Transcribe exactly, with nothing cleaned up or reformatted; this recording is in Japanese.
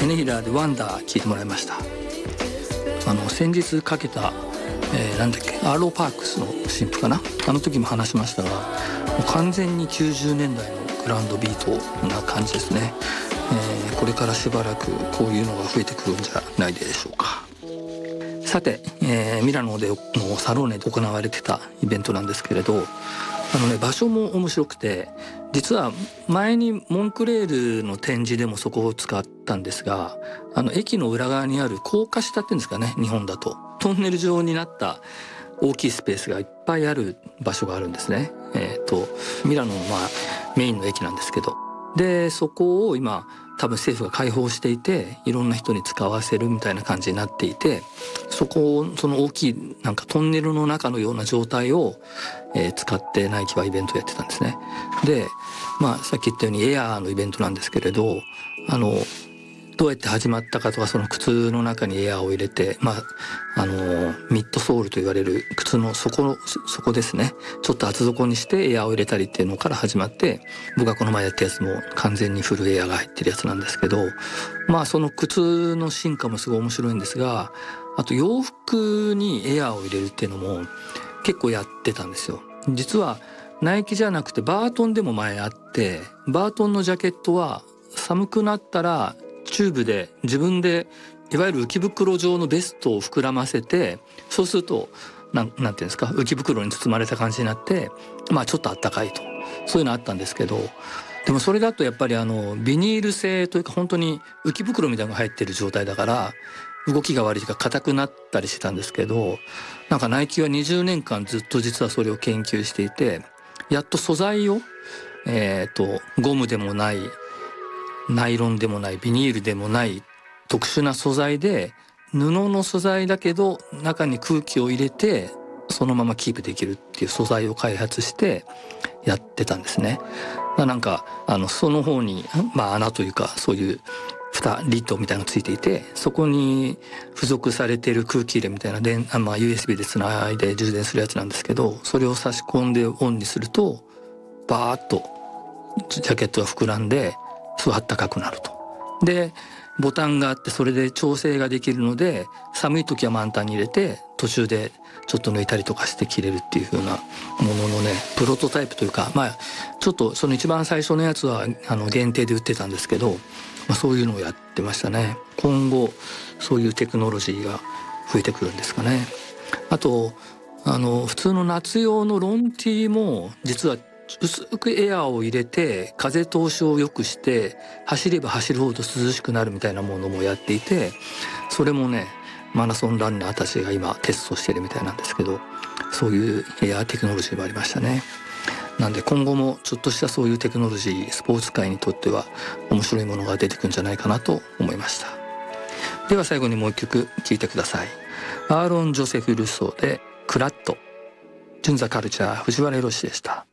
エネヒラーでワンダー聞いてもらいました。あの先日かけた、えー、なんだっけアーローパークスの新譜かな、あの時も話しましたが、もう完全にきゅうじゅうねんだいのグラウンドビートな感じですね。えー、これからしばらくこういうのが増えてくるんじゃないでしょうか。さて、えー、ミラノでのサローネで行われてたイベントなんですけれど、あのね、場所も面白くて、実は前にモンクレールの展示でもそこを使ったんですが、あの駅の裏側にある高架下っていうんですかね、日本だとトンネル状になった大きいスペースがいっぱいある場所があるんですね。えっとミラノのまあメインの駅なんですけど、でそこを今多分政府が開放していて、いろんな人に使わせるみたいな感じになっていて、そこをその大きいなんかトンネルの中のような状態を、えー、使ってナイキはイベントをやってたんですね。でまあさっき言ったようにエアーのイベントなんですけれど、あのどうやって始まったかとか、その靴の中にエアーを入れて、まああのミッドソールと言われる靴の底の底ですね、ちょっと厚底にしてエアーを入れたりっていうのから始まって、僕がこの前やったやつも完全にフルエアーが入ってるやつなんですけど、まあその靴の進化もすごい面白いんですが、あと洋服にエアーを入れるっていうのも結構やってたんですよ。実はナイキじゃなくてバートンでも前あって、バートンのジャケットは寒くなったらチューブで自分でいわゆる浮き袋状のベストを膨らませて、そうするとなん、なんていうんですか、浮き袋に包まれた感じになって、まあちょっとあったかいと、そういうのあったんですけど、でもそれだとやっぱりあのビニール製というか本当に浮き袋みたいなのが入ってる状態だから動きが悪いとか硬くなったりしてたんですけど、なんかナイキはにじゅうねんかんずっと実はそれを研究していて、やっと素材をえっとゴムでもないナイロンでもないビニールでもない特殊な素材で、布の素材だけど中に空気を入れてそのままキープできるっていう素材を開発してやってたんですね。なんかあのその方に、まあ、穴というかそういう蓋リッドみたいなのがついていて、そこに付属されている空気入れみたいな電、まあ、ユーエスビー でつないで充電するやつなんですけど、それを差し込んでオンにするとバーッとジャケットが膨らんで、すごいあったかくなると。でボタンがあってそれで調整ができるので、寒い時は満タンに入れて途中でちょっと抜いたりとかして着れるっていう風なもののね、プロトタイプというか、まあちょっとその一番最初のやつはあの限定で売ってたんですけど、まあ、そういうのをやってましたね。今後そういうテクノロジーが増えてくるんですかね。あとあの普通の夏用のロンティーも実は薄くエアーを入れて風通しを良くして走れば走るほど涼しくなるみたいなものもやっていて、それもねマラソンランナーたちが今テストしてるみたいなんですけど、そういうエアーテクノロジーもありましたね。なんで今後もちょっとしたそういうテクノロジー、スポーツ界にとっては面白いものが出てくるんじゃないかなと思いました。では最後にもう一曲聴いてください。アーロン・ジョセフ・ルッソーでクラット。純ザカルチャー藤原宏でした。